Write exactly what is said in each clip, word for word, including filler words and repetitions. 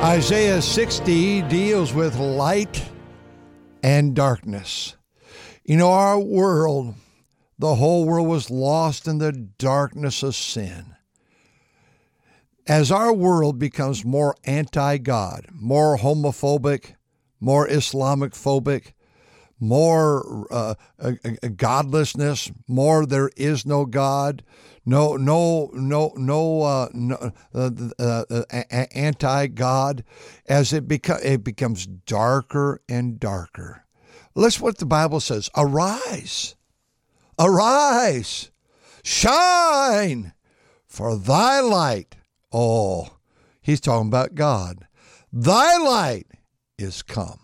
Isaiah sixty deals with light and darkness. You know, our world, the whole world was lost in the darkness of sin. As our world becomes more anti-God, more homophobic, more Islamic phobic, more uh, uh, uh, godlessness, more there is no God, no, no, no, no, uh, no uh, uh, uh, anti-God, as it, beco- it becomes darker and darker. Listen what the Bible says. Arise, arise, shine, for thy light. Oh, he's talking about God. Thy light is come.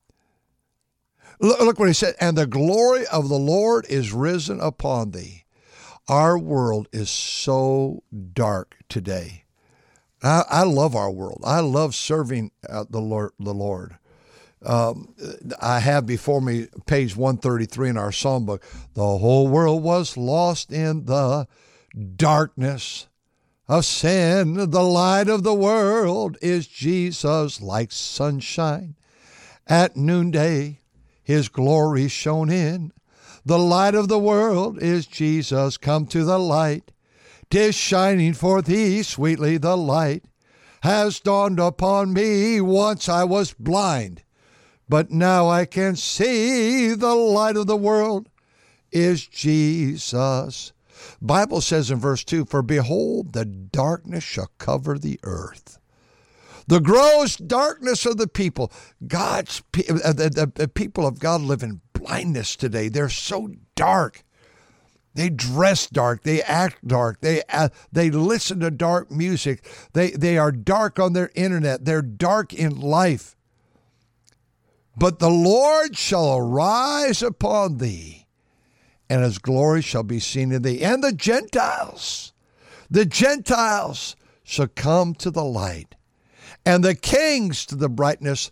Look, look what he said. And the glory of the Lord is risen upon thee. Our world is so dark today. I, I love our world. I love serving uh, the Lord. The Lord. Um, I have before me page one thirty-three in our psalm book. The whole world was lost in the darkness of sin. The light of the world is Jesus, like sunshine at noonday. His glory shone in. The light of the world is Jesus. Come to the light. 'Tis shining for thee sweetly. The light has dawned upon me. Once I was blind, but now I can see. The light of the world is Jesus. Bible says in verse two, for behold, the darkness shall cover the earth. The gross darkness of the people. God's the, the, the people of God live in blindness today. They're so dark. They dress dark. They act dark. They uh, they listen to dark music. They they are dark on their internet. They're dark in life. But the Lord shall arise upon thee, and his glory shall be seen in thee. And the Gentiles, the Gentiles shall come to the light, and the kings to the brightness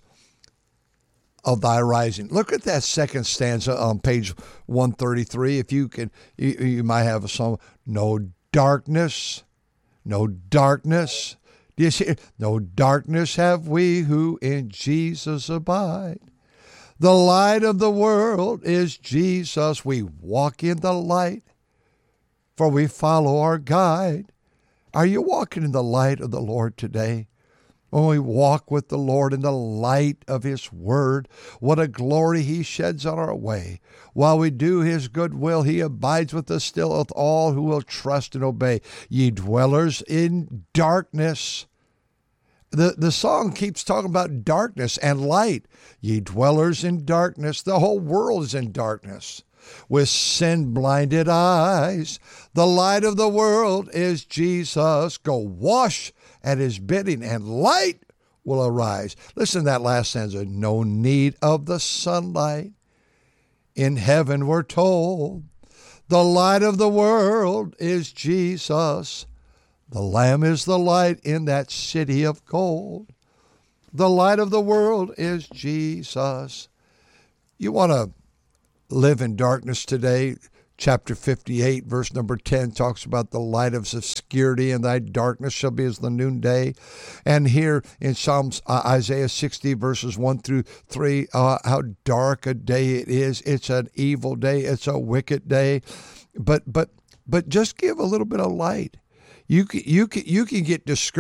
of thy rising. Look at that second stanza on page one thirty-three. If you can, you, you might have a song. No darkness, no darkness. Do you see? No darkness have we who in Jesus abide. The light of the world is Jesus. We walk in the light, for we follow our guide. Are you walking in the light of the Lord today? When we walk with the Lord in the light of his word, what a glory he sheds on our way. While we do his good will, he abides with us still, with all who will trust and obey. Ye dwellers in darkness. The, the song keeps talking about darkness and light. Ye dwellers in darkness. The whole world is in darkness. With sin-blinded eyes, the light of the world is Jesus. Go wash at his bidding, and light will arise. Listen to that last stanza. No need of the sunlight. In heaven we're told, the light of the world is Jesus. The Lamb is the light in that city of gold. The light of the world is Jesus. You want to live in darkness today? Chapter fifty-eight, verse number ten, talks about the light of obscurity, and thy darkness shall be as the noonday. And here in Psalms, uh, Isaiah sixty, verses one through three, uh, how dark a day it is. It's an evil day. It's a wicked day. But but but just give a little bit of light. You can, you can, you can get discouraged.